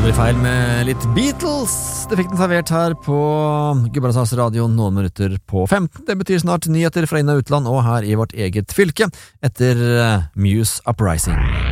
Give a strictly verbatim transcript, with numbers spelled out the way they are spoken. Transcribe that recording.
Aldri feil med litt Beatles. Det fikk den servert her på Gudbrandsdals Radio noen minutter på femten. Det betyr snart nyheter fra inn- og utland og her i vårt eget fylke etter Muse Uprising.